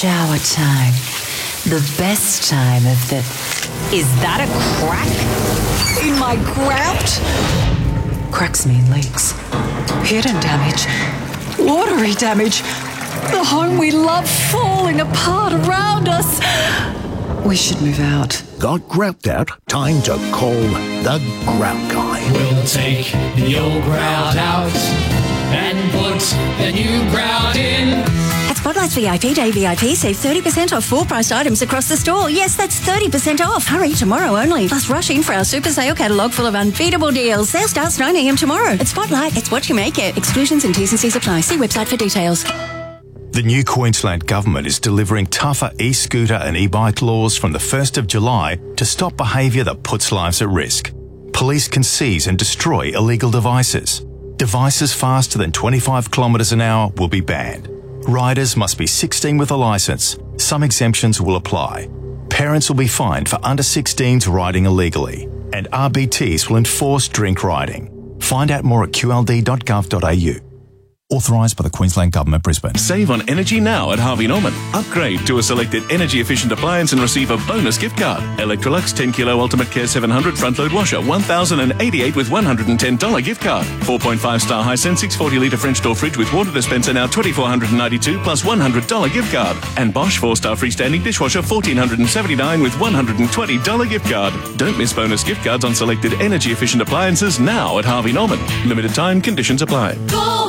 shower time. The best time of the... Is that a crack in my grout? Cracks mean leaks. Hidden damage. Watery damage. The home we love falling apart around us. We should move out. Got grout out? Time to call the Grout Guy. We'll take the old grout out and put the new grout in. At Spotlight's VIP Day VIP, save 30% off full-priced items across the store. Yes, that's 30% off. Hurry, tomorrow only. Plus, rush in for our super sale catalogue full of unbeatable deals. Sale starts 9 a.m. tomorrow. At Spotlight, it's what you make it. Exclusions and T's and C's apply. See website for details. The new Queensland Government is delivering tougher e-scooter and e-bike laws from the 1st of July to stop behaviour that puts lives at risk. Police can seize and destroy illegal devices. Devices faster than 25 kilometres an hour will be banned. Riders must be 16 with a licence. Some exemptions will apply. Parents will be fined for under 16s riding illegally. And RBTs will enforce drink riding. Find out more at qld.gov.au. Authorised by the Queensland Government, Brisbane. Save on energy now at Harvey Norman. Upgrade to a selected energy-efficient appliance and receive a bonus gift card. Electrolux 10 Kilo Ultimate Care 700 front-load washer, $1,088 with $110 gift card. 4.5-star Hisense 640-litre French door fridge with water dispenser now $2,492 plus $100 gift card. And Bosch 4-star freestanding dishwasher $1,479 with $120 gift card. Don't miss bonus gift cards on selected energy-efficient appliances now at Harvey Norman. Limited time, conditions apply. Go!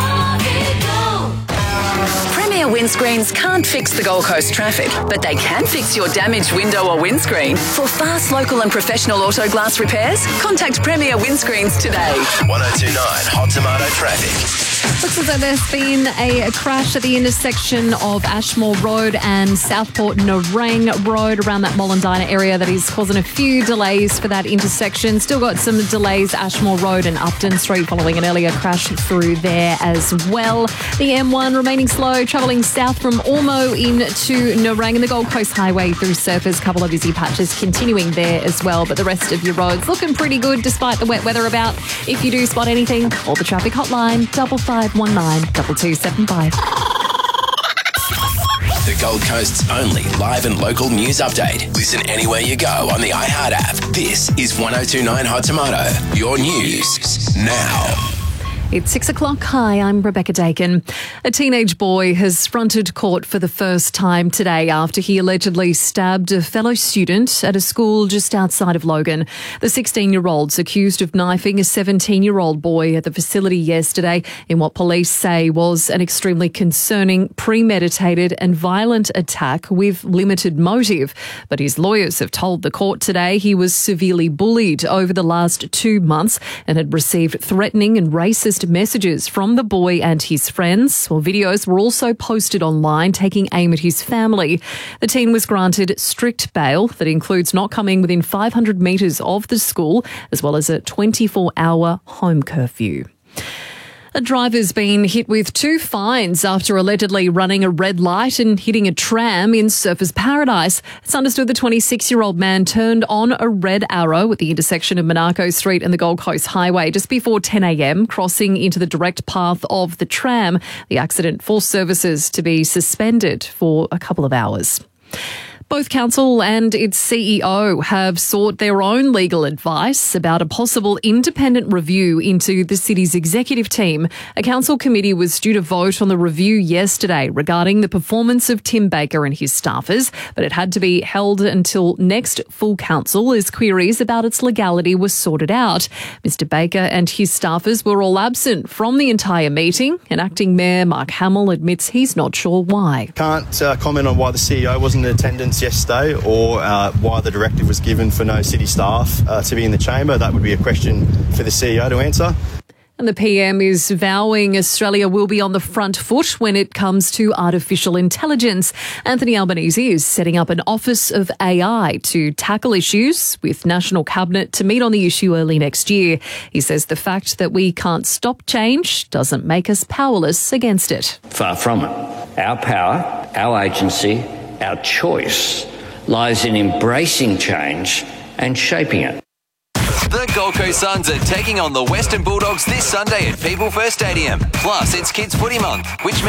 Premier Windscreens can't fix the Gold Coast traffic, but they can fix your damaged window or windscreen. For fast, local and professional auto glass repairs, contact Premier Windscreens today. 1029 Hot Tomato Traffic. Looks as though there's been a crash at the intersection of Ashmore Road and Southport Nerang Road around that Mollendina area that is causing a few delays for that intersection. Still got some delays Ashmore Road and Upton Street following an earlier crash through there as well. The M1 remaining slow, travelling south from Ormo into Nerang, and the Gold Coast Highway through Surfers. Couple of busy patches continuing there as well, but the rest of your roads looking pretty good despite the wet weather about. If you do spot anything, call the traffic hotline 5519 2275. The Gold Coast's only live and local news update. Listen anywhere you go on the iHeart app. This is 1029 Hot Tomato, your news now. It's 6 o'clock. Hi, I'm Rebecca Dakin. A teenage boy has fronted court for the first time today after he allegedly stabbed a fellow student at a school just outside of Logan. The 16-year-old's accused of knifing a 17-year-old boy at the facility yesterday in what police say was an extremely concerning, premeditated and violent attack with limited motive. But his lawyers have told the court today he was severely bullied over the last 2 months and had received threatening and racist messages from the boy and his friends. Well, videos were also posted online taking aim at his family. The teen was granted strict bail that includes not coming within 500 metres of the school, as well as a 24-hour home curfew. A driver's been hit with 2 fines after allegedly running a red light and hitting a tram in Surfers Paradise. It's understood the 26-year-old man turned on a red arrow at the intersection of Monaco Street and the Gold Coast Highway just before 10 a.m, crossing into the direct path of the tram. The accident forced services to be suspended for a couple of hours. Both council and its CEO have sought their own legal advice about a possible independent review into the city's executive team. A council committee was due to vote on the review yesterday regarding the performance of Tim Baker and his staffers, but it had to be held until next full council as queries about its legality were sorted out. Mr Baker and his staffers were all absent from the entire meeting, and Acting Mayor Mark Hamill admits he's not sure why. Can't comment on why the CEO wasn't in attendance yesterday or why the directive was given for no city staff to be in the chamber. That would be a question for the CEO to answer. And the PM is vowing Australia will be on the front foot when it comes to artificial intelligence. Anthony Albanese is setting up an Office of AI to tackle issues with National Cabinet to meet on the issue early next year. He says the fact that we can't stop change doesn't make us powerless against it. Far from it. Our power, our agency, our choice lies in embracing change and shaping it. The Gold Coast Suns are taking on the Western Bulldogs this Sunday at People First Stadium. Plus, it's Kids Footy Month, which